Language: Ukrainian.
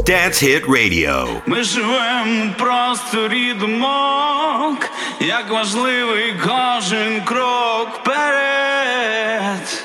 Dance Hit Radio. Ми живемо в просторі думок, як важливий кожен крок вперед.